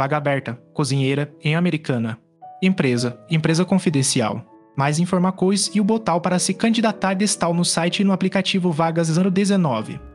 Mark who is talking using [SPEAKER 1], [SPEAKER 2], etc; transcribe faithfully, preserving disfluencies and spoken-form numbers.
[SPEAKER 1] Vaga aberta, cozinheira, em Americana. Empresa, empresa confidencial. Mais informações e o botão para se candidatar destal no site e no aplicativo Vagas ano dezenove.